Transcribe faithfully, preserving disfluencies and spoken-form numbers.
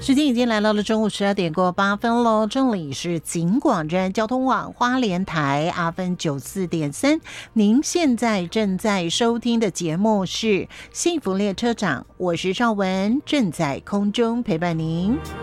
时间已经来到了中午十二点过八分喽，这里是警广站交通网花莲台阿分九四点三，您现在正在收听的节目是幸福列车长，我是邵文，正在空中陪伴您。